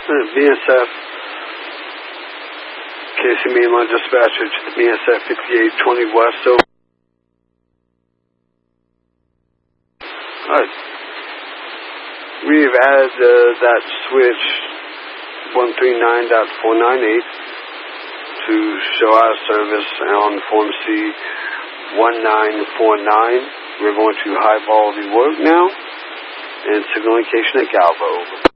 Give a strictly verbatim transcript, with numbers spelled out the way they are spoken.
B S F, K C Mainline Dispatcher to the B S F fifty-eight twenty West. Over. Alright. We've added uh, that switch one three nine dot four nine eight to show our service on Form C one nine four nine. We're going to high volley work now and signal location at Galvo.